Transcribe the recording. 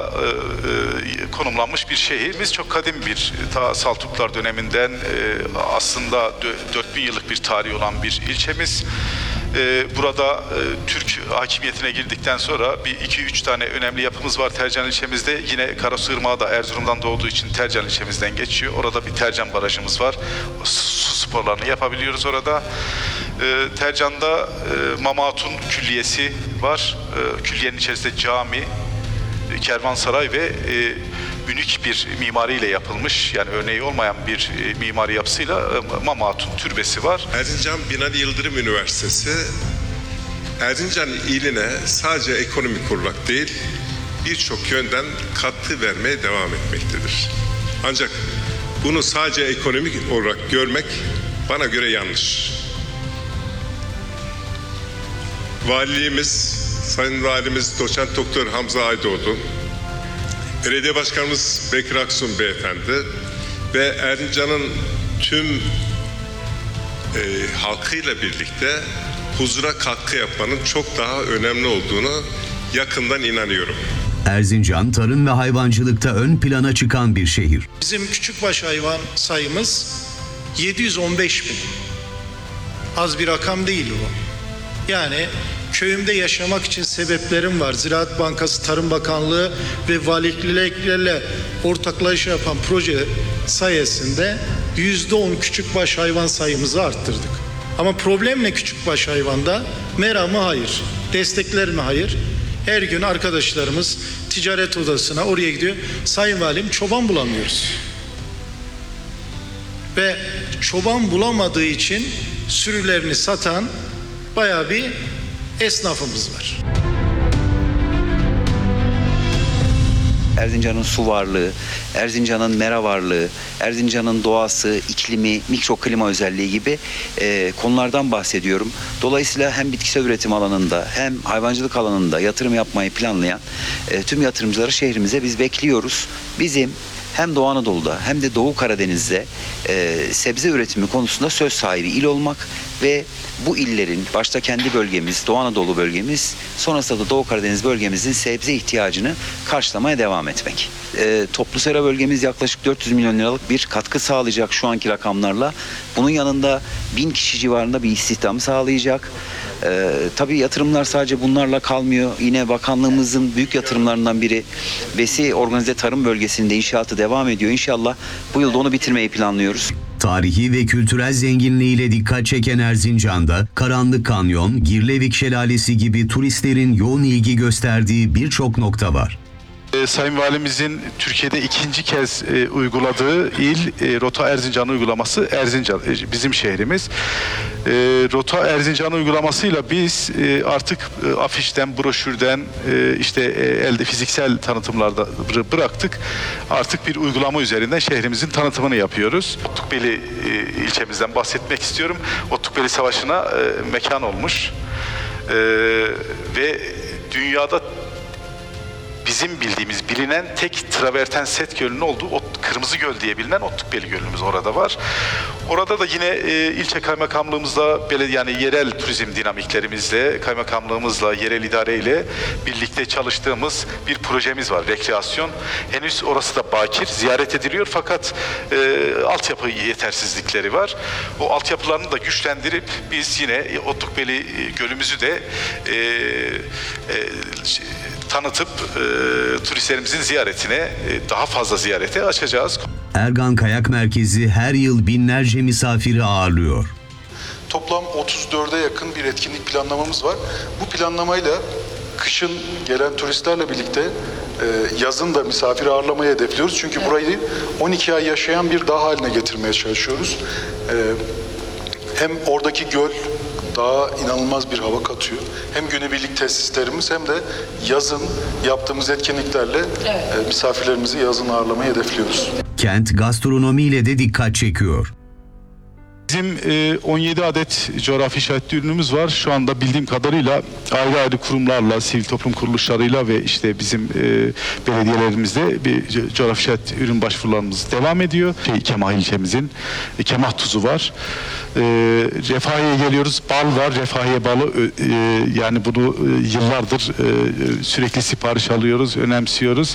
konumlanmış bir şehrimiz. Çok kadim bir, ta Saltuklar döneminden aslında 4000 yıllık bir tarihi olan bir ilçemiz. Burada Türk hakimiyetine girdikten sonra bir 2-3 tane önemli yapımız var Tercan ilçemizde. Yine Karasu Irmağı da Erzurum'dan doğduğu için Tercan ilçemizden geçiyor. Orada bir Tercan barajımız var. Su sporlarını yapabiliyoruz orada. Tercan'da Mama Hatun Külliyesi var. Külliyenin içerisinde cami, kervansaray ve unik bir mimariyle yapılmış, yani örneği olmayan bir mimari yapısıyla Mama Hatun Türbesi var. Erzincan Binali Yıldırım Üniversitesi Erzincan iline sadece ekonomik olarak değil, birçok yönden katkı vermeye devam etmektedir. Ancak bunu sadece ekonomik olarak görmek bana göre yanlış. Valiliğimiz, Sayın Valimiz Doçent Doktor Hamza Aydoğdu, Belediye Başkanımız Bekir Aksun Beyefendi ve Erzincan'ın tüm halkıyla birlikte huzura katkı yapmanın çok daha önemli olduğunu yakından inanıyorum. Erzincan, tarım ve hayvancılıkta ön plana çıkan bir şehir. Bizim küçükbaş hayvan sayımız 715 bin. Az bir rakam değil bu. Yani köyümde yaşamak için sebeplerim var. Ziraat Bankası, Tarım Bakanlığı ve valiliklerle ortaklaşa yapan proje sayesinde %10 küçükbaş hayvan sayımızı arttırdık. Ama problem ne küçükbaş hayvanda? Mera mı? Hayır. Destekler mi? Hayır. Her gün arkadaşlarımız ticaret odasına oraya gidiyor. Sayın Valim, çoban bulamıyoruz. Ve çoban bulamadığı için sürülerini satan bayağı bir esnafımız var. Erzincan'ın su varlığı, Erzincan'ın mera varlığı, Erzincan'ın doğası, iklimi, mikroklima özelliği gibi konulardan bahsediyorum. Dolayısıyla hem bitkisel üretim alanında hem hayvancılık alanında yatırım yapmayı planlayan tüm yatırımcıları şehrimize biz bekliyoruz. Bizim hem Doğu Anadolu'da hem de Doğu Karadeniz'de sebze üretimi konusunda söz sahibi il olmak ve bu illerin başta kendi bölgemiz, Doğu Anadolu bölgemiz, sonrasında da Doğu Karadeniz bölgemizin sebze ihtiyacını karşılamaya devam etmek. Toplu sera bölgemiz yaklaşık 400 milyon liralık bir katkı sağlayacak şu anki rakamlarla. Bunun yanında 1000 kişi civarında bir istihdam sağlayacak. Tabii yatırımlar sadece bunlarla kalmıyor. Yine bakanlığımızın büyük yatırımlarından biri Besi Organize Tarım Bölgesi'nde inşaatı devam ediyor. İnşallah bu yılda onu bitirmeyi planlıyoruz. Tarihi ve kültürel zenginliğiyle dikkat çeken Erzincan'da Karanlık Kanyon, Girlevik Şelalesi gibi turistlerin yoğun ilgi gösterdiği birçok nokta var. Sayın Valimizin Türkiye'de ikinci kez uyguladığı il Rota Erzincan uygulaması Erzincan, bizim şehrimiz. Rota Erzincan uygulamasıyla biz artık afişten, broşürden, işte elde fiziksel tanıtımlarda bıraktık. Artık bir uygulama üzerinden şehrimizin tanıtımını yapıyoruz. Otlukbeli ilçemizden bahsetmek istiyorum. Otlukbeli Savaşı'na mekan olmuş ve dünyada bizim bildiğimiz, bilinen tek traverten set gölünün olduğu Kırmızı Göl diye bilinen Otlukbeli Gölü'nüz orada var. Orada da yine ilçe kaymakamlığımızla, yani yerel turizm dinamiklerimizle, kaymakamlığımızla, yerel idareyle birlikte çalıştığımız bir projemiz var, rekreasyon. Henüz orası da bakir, ziyaret ediliyor fakat altyapı yetersizlikleri var. O altyapılarını da güçlendirip biz yine Otlukbeli Gölü'müzü de tanıtıp turistlerimizin ziyaretine, daha fazla ziyarete açacağız. Ergan Kayak Merkezi her yıl binlerce misafiri ağırlıyor. Toplam 34'e yakın bir etkinlik planlamamız var. Bu planlamayla kışın gelen turistlerle birlikte yazın da misafir ağırlamayı hedefliyoruz. Çünkü burayı 12 ay yaşayan bir dağ haline getirmeye çalışıyoruz. Hem oradaki göl daha inanılmaz bir hava katıyor. Hem günübirlik tesislerimiz hem de yazın yaptığımız etkinliklerle misafirlerimizi yazın ağırlamayı hedefliyoruz. Kent gastronomiyle de dikkat çekiyor. Bizim 17 adet coğrafi işaretli ürünümüz var. Şu anda bildiğim kadarıyla ayrı ayrı kurumlarla, sivil toplum kuruluşlarıyla ve işte bizim belediyelerimizde bir coğrafi işaretli ürün başvurularımız devam ediyor. Kemah ilçemizin Kemah tuzu var. Refahiye'ye geliyoruz. Bal var. Refahiye balı, yani bunu yıllardır sürekli sipariş alıyoruz, önemsiyoruz.